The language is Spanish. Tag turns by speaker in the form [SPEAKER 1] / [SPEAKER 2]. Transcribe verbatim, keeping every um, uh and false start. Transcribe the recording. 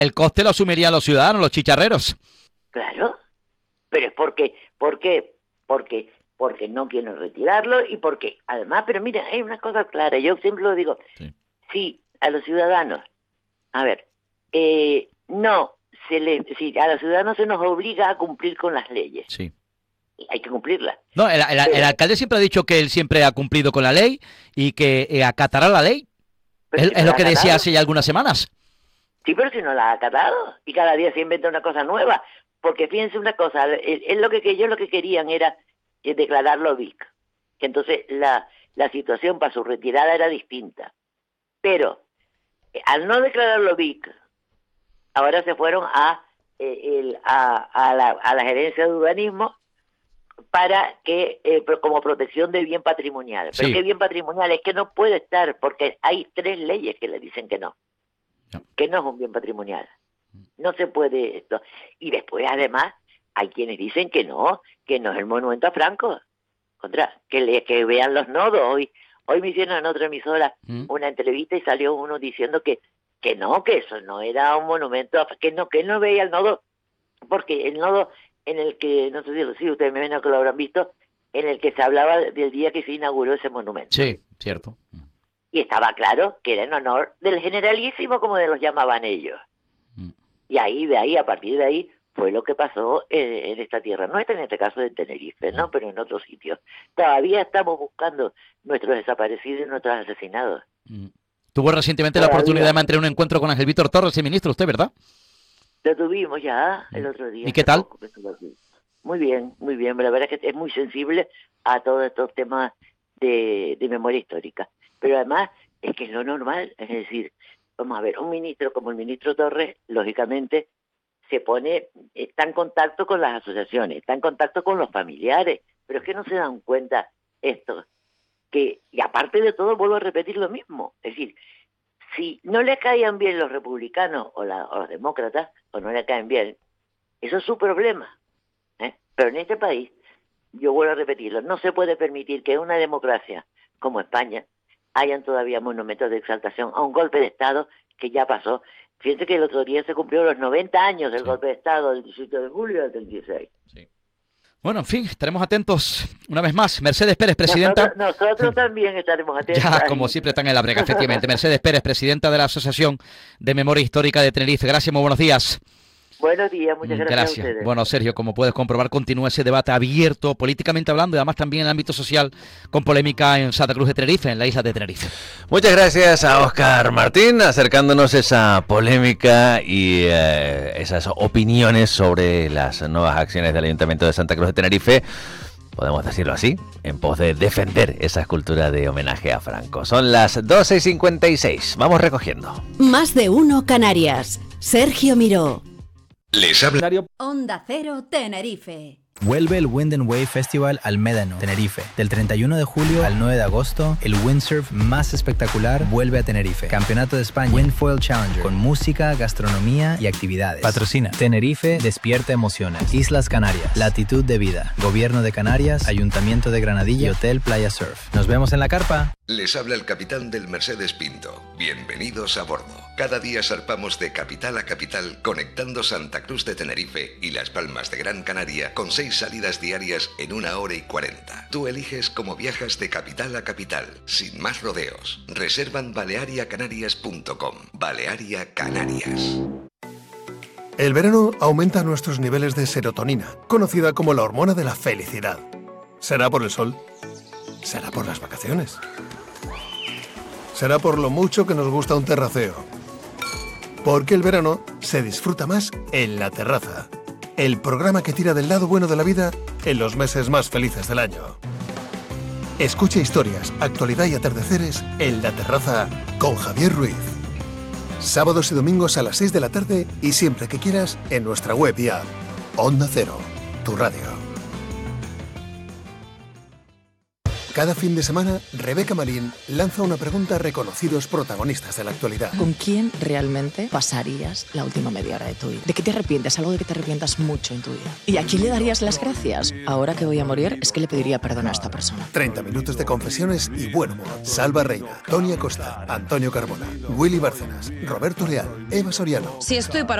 [SPEAKER 1] El coste lo asumirían los ciudadanos, los chicharreros.
[SPEAKER 2] Claro, pero es porque, porque, porque, porque no quieren retirarlo y porque, además, pero mira, hay una cosa clara, yo siempre lo digo,
[SPEAKER 1] Sí.
[SPEAKER 2] si a los ciudadanos, a ver, eh, no, se le, si a los ciudadanos se nos obliga a cumplir con las leyes,
[SPEAKER 1] Sí.
[SPEAKER 2] hay que cumplirlas.
[SPEAKER 1] No, el, el, el alcalde siempre ha dicho que él siempre ha cumplido con la ley y que eh, acatará la ley.
[SPEAKER 2] Pero
[SPEAKER 1] Es,
[SPEAKER 2] si
[SPEAKER 1] es
[SPEAKER 2] no
[SPEAKER 1] lo
[SPEAKER 2] la
[SPEAKER 1] que
[SPEAKER 2] ha
[SPEAKER 1] decía
[SPEAKER 2] acatado.
[SPEAKER 1] hace ya algunas semanas.
[SPEAKER 2] Sí, pero si no la ha acatado y cada día se inventa una cosa nueva, porque fíjense una cosa, él, él lo que ellos lo que querían era eh, declararlo V I C, que entonces la, la situación para su retirada era distinta, pero eh, al no declararlo V I C, ahora se fueron a, eh, el, a, a, la, a la gerencia de urbanismo para que, eh, como protección de bien patrimonial. Pero
[SPEAKER 1] Sí.
[SPEAKER 2] ¿qué bien patrimonial? Es que no puede estar, porque hay tres leyes que le dicen que no,
[SPEAKER 1] No.
[SPEAKER 2] que no es un bien patrimonial. No se puede esto. Y después, además, hay quienes dicen que no, que no es el monumento a Franco. Contra, que, le, que vean los nodos. Hoy hoy me hicieron en otra emisora
[SPEAKER 1] ¿Mm?
[SPEAKER 2] una entrevista y salió uno diciendo que que no, que eso no era un monumento, a, que no que él no veía el nodo, porque el nodo en el que, no sé si, si ustedes me ven que lo habrán visto, en el que se hablaba del día que se inauguró ese monumento.
[SPEAKER 1] Sí, cierto.
[SPEAKER 2] Y estaba claro que era en honor del generalísimo, como los llamaban ellos.
[SPEAKER 1] Mm.
[SPEAKER 2] Y ahí, de ahí, a partir de ahí, fue lo que pasó en, en esta tierra. No está en este caso de Tenerife, ¿no? Pero en otros sitios. Todavía estamos buscando nuestros desaparecidos y nuestros asesinados.
[SPEAKER 1] Mm. Tuvo recientemente la
[SPEAKER 2] Todavía.
[SPEAKER 1] oportunidad de mantener un encuentro con Ángel Víctor Torres, el ministro, usted, ¿verdad?
[SPEAKER 2] Lo tuvimos ya el otro día.
[SPEAKER 1] ¿Y qué tal?
[SPEAKER 2] Muy bien, muy bien. La verdad es que es muy sensible a todos estos temas de, de memoria histórica. Pero además es que es lo normal. Es decir, vamos a ver, un ministro como el ministro Torres, lógicamente, se pone, está en contacto con las asociaciones, está en contacto con los familiares, pero es que no se dan cuenta esto, que, y aparte de todo, vuelvo a repetir lo mismo, es decir, si no le caían bien los republicanos o, la, o los demócratas, o no le caen bien, eso es su problema, ¿eh? Pero en este país, yo vuelvo a repetirlo, no se puede permitir que en una democracia como España hayan todavía monumentos de exaltación a un golpe de Estado que ya pasó. Fíjense que el otro día se cumplió los noventa años del
[SPEAKER 1] Sí.
[SPEAKER 2] golpe de Estado del diecisiete de julio del treinta y seis.
[SPEAKER 1] Sí. Bueno, en fin, estaremos atentos una vez más. Mercedes Pérez, presidenta.
[SPEAKER 2] Nosotros, nosotros también estaremos atentos.
[SPEAKER 1] Ya, como siempre, están en la brega, efectivamente. Mercedes Pérez, presidenta de la Asociación de Memoria Histórica de Tenerife. Gracias, muy buenos días.
[SPEAKER 2] Buenos días, muchas gracias,
[SPEAKER 1] Gracias.
[SPEAKER 2] a ustedes.
[SPEAKER 1] Bueno, Sergio, como puedes comprobar, continúa ese debate abierto, políticamente hablando, y además también en el ámbito social, con polémica en Santa Cruz de Tenerife, en la isla de Tenerife.
[SPEAKER 3] Muchas gracias a Óscar Martín, acercándonos esa polémica y eh, esas opiniones sobre las nuevas acciones del Ayuntamiento de Santa Cruz de Tenerife, podemos decirlo así, en pos de defender esa escultura de homenaje a Franco. Son las doce y cincuenta y seis, vamos recogiendo.
[SPEAKER 4] Más de uno Canarias. Sergio Miró.
[SPEAKER 5] Les habla
[SPEAKER 4] Onda Cero Tenerife.
[SPEAKER 6] Vuelve el Wind and Wave Festival al Médano, Tenerife. Del treinta y uno de julio al nueve de agosto, el windsurf más espectacular vuelve a Tenerife. Campeonato de España Windfoil Challenger, con música, gastronomía y actividades. Patrocina Tenerife Despierta Emociones, Islas Canarias, Latitud de Vida, Gobierno de Canarias, Ayuntamiento de Granadilla y Hotel Playa Surf. Nos vemos en la carpa.
[SPEAKER 5] Les habla el capitán del Mercedes Pinto. Bienvenidos a bordo. Cada día zarpamos de capital a capital, conectando Santa Cruz de Tenerife y Las Palmas de Gran Canaria con seis salidas diarias en una hora y cuarenta. Tú eliges cómo viajas de capital a capital, sin más rodeos. Reserva en balearia canarias punto com. Balearia Canarias.
[SPEAKER 7] El verano aumenta nuestros niveles de serotonina, conocida como la hormona de la felicidad. ¿Será por el sol? ¿Será por las vacaciones? ¿Será por lo mucho que nos gusta un terraceo? Porque el verano se disfruta más en La Terraza, el programa que tira del lado bueno de la vida en los meses más felices del año. Escucha historias, actualidad y atardeceres en La Terraza con Javier Ruiz. Sábados y domingos a las seis de la tarde y siempre que quieras en nuestra web y app. Onda Cero, tu radio. Cada fin de semana, Rebeca Marín lanza una pregunta a reconocidos protagonistas de la actualidad.
[SPEAKER 8] ¿Con quién realmente pasarías la última media hora de tu vida? ¿De qué te arrepientes? Algo de que te arrepientas mucho en tu vida. ¿Y a quién le darías las gracias? Ahora que voy a morir, es que le pediría perdón a esta persona.
[SPEAKER 7] treinta minutos de confesiones y buen humor. Salva Reina, Tony Acosta, Antonio Carbona, Willy Bárcenas, Roberto Leal, Eva Soriano.
[SPEAKER 9] Si estoy para